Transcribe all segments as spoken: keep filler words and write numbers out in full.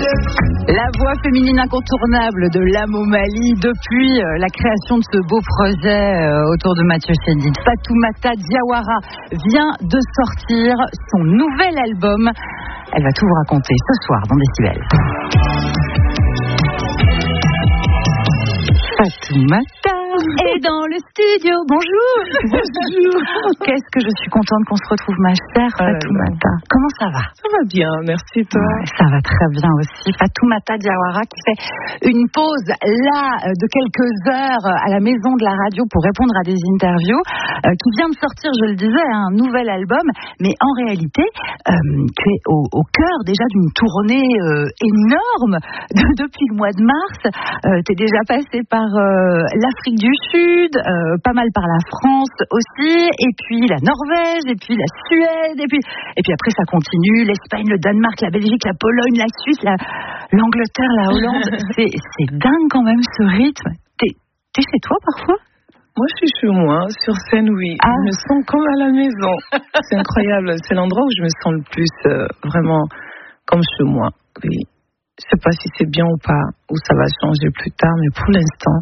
La voix féminine incontournable de Lamo Mali depuis euh, la création de ce beau projet euh, autour de Mathieu Chédid. Fatoumata Diawara vient de sortir son nouvel album. Elle va tout vous raconter ce soir dans Décibel. Fatoumata est dans le studio. Bonjour. Bonjour. Qu'est-ce que je suis contente qu'on se retrouve, ma chère Fatoumata. Euh, Comment ça va? Ça va bien, merci toi. Ouais, ça va très bien aussi. Fatoumata Diawara qui fait une pause là de quelques heures à la maison de la radio pour répondre à des interviews, euh, qui vient de sortir, je le disais, un nouvel album, mais en réalité, euh, tu es au, au cœur déjà d'une tournée euh, énorme de, depuis le mois de mars. Euh, tu es déjà passé par euh, l'Afrique du Sud, euh, pas mal par la France aussi, et puis la Norvège, et puis la Suède, et puis, et puis après ça continue, l'Espagne, le Danemark, la Belgique, la Pologne, la Suisse, la, l'Angleterre, la Hollande. c'est, c'est dingue quand même ce rythme. T'es, t'es chez toi parfois? Moi je suis chez moi, sur scène oui, ah. Je me sens comme à la maison. C'est incroyable, c'est l'endroit où je me sens le plus euh, vraiment comme chez moi. Oui. Je sais pas si c'est bien ou pas, ou ça va changer plus tard, mais pour l'instant,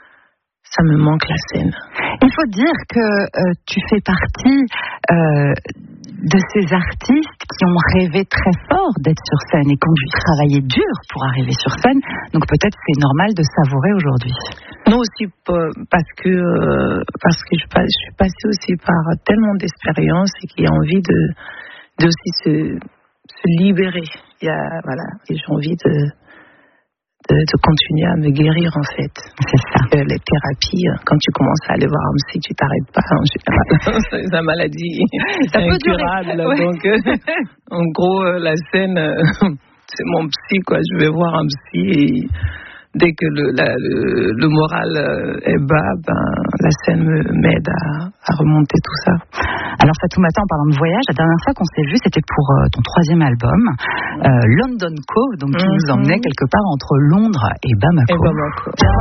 ça me manque la scène. Il faut dire que euh, tu fais partie euh, de ces artistes qui ont rêvé très fort d'être sur scène et qui ont dû travailler dur pour arriver sur scène. Donc peut-être c'est normal de savourer aujourd'hui. Non, aussi parce que, euh, parce que je, je suis passée aussi par tellement d'expériences et qu'il y a envie de, de aussi se, se libérer. Il y a, voilà, et j'ai envie de... De, de continuer à me guérir en fait. C'est ça. Euh, les thérapies, quand tu commences à aller voir un psy, tu t'arrêtes pas en général. C'est la maladie ça peut incurable. Durer. Ouais. Donc, euh, en gros, euh, la scène, euh, c'est mon psy quoi. Je vais voir un psy et dès que le, la, le, le moral est bas, ben, la scène me, m'aide à, à remonter tout ça. Alors Fatoumata, en parlant de voyage, la dernière fois qu'on s'est vu, c'était pour euh, ton troisième album, euh, London Cove, donc qui mm-hmm. nous emmenait quelque part entre Londres et Bamako. Et Bamako.